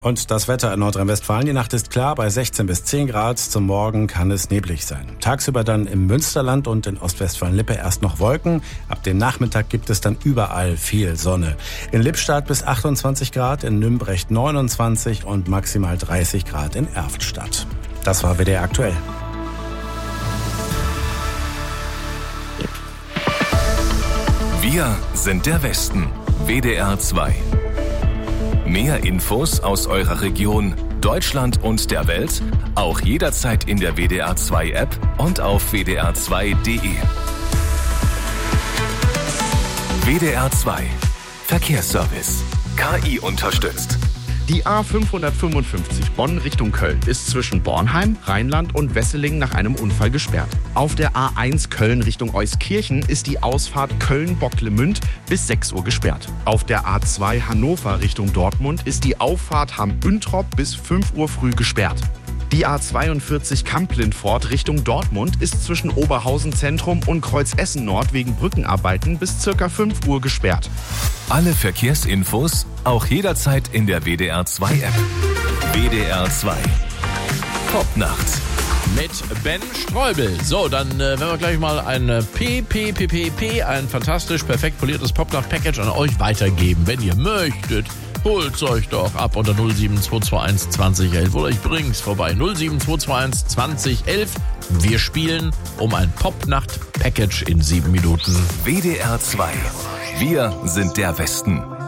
Und das Wetter in Nordrhein-Westfalen, die Nacht ist klar bei 16 bis 10 Grad. Zum Morgen kann es neblig sein. Tagsüber dann im Münsterland und in Ostwestfalen-Lippe erst noch Wolken. Ab dem Nachmittag gibt es dann überall viel Sonne. In Lippstadt bis 28 Grad, in Nümbrecht 29 und maximal 30 Grad in Erftstadt. Das war WDR aktuell. Wir sind der Westen. WDR 2. Mehr Infos aus eurer Region, Deutschland und der Welt, auch jederzeit in der WDR 2 App und auf wdr2.de. WDR 2 Verkehrsservice. KI unterstützt. Die A555 Bonn Richtung Köln ist zwischen Bornheim, Rheinland und Wesseling nach einem Unfall gesperrt. Auf der A1 Köln Richtung Euskirchen ist die Ausfahrt Köln-Bocklemünd bis 6 Uhr gesperrt. Auf der A2 Hannover Richtung Dortmund ist die Auffahrt Hamm-Büntrop bis 5 Uhr früh gesperrt. Die A42 Kamp-Lindfort Richtung Dortmund ist zwischen Oberhausen Zentrum und Kreuz-Essen Nord wegen Brückenarbeiten bis ca. 5 Uhr gesperrt. Alle Verkehrsinfos auch jederzeit in der WDR 2 App. WDR 2 Popnacht mit Ben Streubel. So, dann werden wir gleich mal ein ein fantastisch, perfekt poliertes Popnacht-Package an euch weitergeben. Wenn ihr möchtet, holt's euch doch ab unter 07221 2011 oder ich bring's vorbei. 07221 2011. Wir spielen um ein Popnacht-Package in 7 Minuten. WDR 2. Wir sind der Westen.